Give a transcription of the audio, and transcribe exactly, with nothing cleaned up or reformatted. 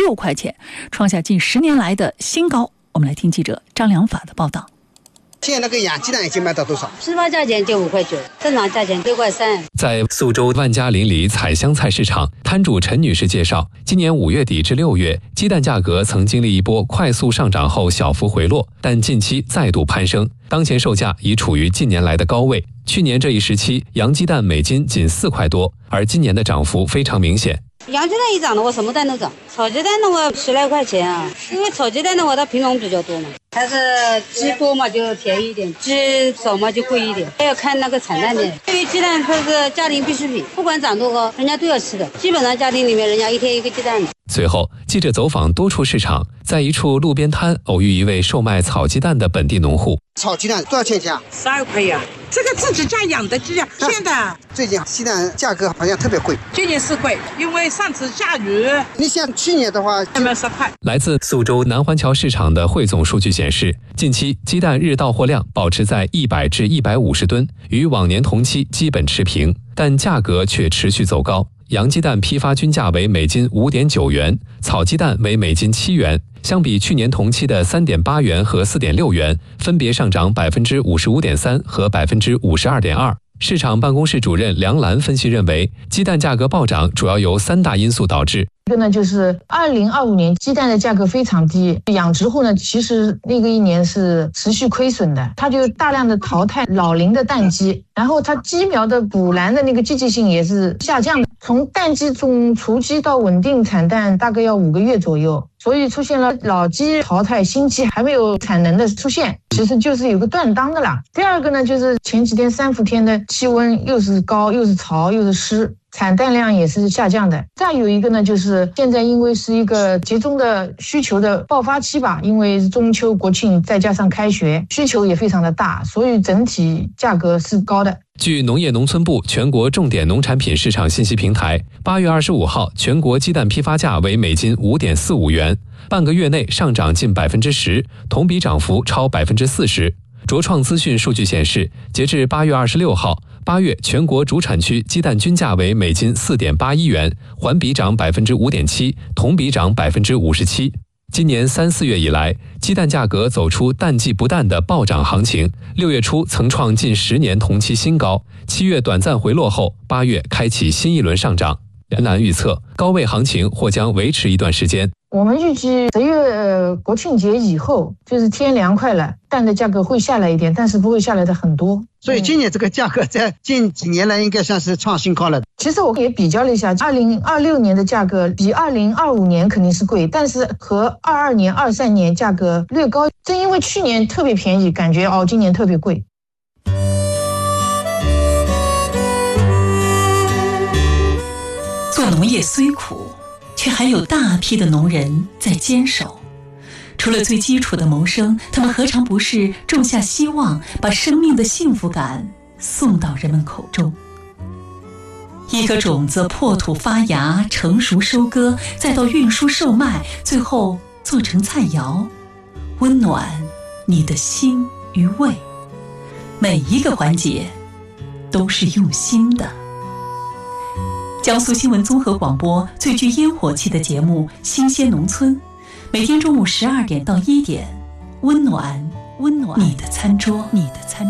六块钱，创下近十年来的新高。我们来听记者张良法的报道。 现在那个养鸡蛋已经卖到多少？ 批发价钱就五块九，正常价钱六块三。 在宿州万家邻里采香菜市场，摊主陈女士介绍，今年五月底至六月，鸡蛋价格曾经历一波快速上涨后小幅回落，但近期再度攀升，当前售价已处于近年来的高位。去年这一时期，洋鸡蛋每斤仅四块多，而今年的涨幅非常明显。 洋鸡蛋一涨的话，什么蛋都涨。炒鸡蛋的话十来块钱啊，因为炒鸡蛋的话它品种比较多嘛，它是鸡多嘛就便宜一点，鸡少嘛就贵一点，还要看那个产蛋的。因为鸡蛋它是家庭必需品，不管涨多高，人家都要吃的，基本上家庭里面人家一天一个鸡蛋的。 随后，记者走访多处市场，在一处路边摊偶遇一位售卖炒鸡蛋的本地农户。 炒鸡蛋多少钱一斤？ 十二块呀，这个自己家养的鸡啊。现在最近鸡蛋价格好像特别贵， 今年是贵，因为上次下雨。 你像去年的话， 有没有十块？ 来自宿州南环桥市场的汇总数据显示，近期鸡蛋日到货量保持在一百至一百五十吨，与往年同期基本持平，但价格却持续走高。洋鸡蛋批发均价为每斤五点九元，草鸡蛋为每斤七元，相比去年同期的三点八元和四点六元，分别上涨百分之五十五点三和百分之五十二点二。市场办公室主任梁兰分析认为，鸡蛋价格暴涨主要由三大因素导致。 一个呢，就是二零二五年鸡蛋的价格非常低，养殖户呢其实那个一年是持续亏损的，它就大量的淘汰老龄的蛋鸡，然后它鸡苗的补栏的那个积极性也是下降的，从蛋鸡从雏鸡到稳定产蛋大概要五个月左右，所以出现了老鸡淘汰，新鸡还没有产能的出现，其实就是有个断档的啦。第二个呢，就是前几天三伏天的气温又是高又是潮又是湿，产蛋量也是下降的。再有一个呢，就是现在因为是一个集中的需求的爆发期吧，因为中秋国庆再加上开学，需求也非常的大，所以整体价格是高的。 据农业农村部全国重点农产品市场信息平台，八月二十五号全国鸡蛋批发价为每斤五点四五元，半个月内上涨近百分之十，同比涨幅超百分之四十。卓创资讯数据显示，截至八月二十六号，八月全国主产区鸡蛋均价为每斤四点八一元，环比涨百分之五点七，同比涨百分之五十七。今年三四月以来，鸡蛋价格走出淡季不淡的暴涨行情，六月初曾创近十年同期新高，七月短暂回落后，八月开启新一轮上涨。梁兰预测，高位行情或将维持一段时间。 我们预计十月、呃、国庆节以后，就是天凉快了，蛋的价格会下来一点，但是不会下来的很多。 所以今年这个价格在近几年来应该算是创新高了。 其实我也比较了一下，二零二六年的价格比二零二五年肯定是贵，但是和二二年、二三年价格略高。正因为去年特别便宜，感觉哦今年特别贵。 做农业虽苦，却还有大批的农人在坚守。除了最基础的谋生，他们何尝不是种下希望，把生命的幸福感送到人们口中。一颗种子破土发芽，成熟收割，再到运输售卖，最后做成菜肴，温暖你的心与胃。每一个环节都是用心的。江苏新闻综合广播最具烟火气的节目《新鲜农村》，每天中午十二点到一点，温暖温暖你的餐桌，你的餐桌。